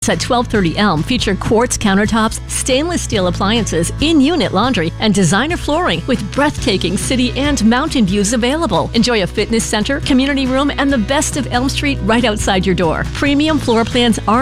at 1230 Elm feature quartz countertops, stainless steel appliances, in-unit laundry, and designer flooring with breathtaking city and mountain views available. Enjoy a fitness center, community room, and the best of Elm Street right outside your door. Premium floor plans are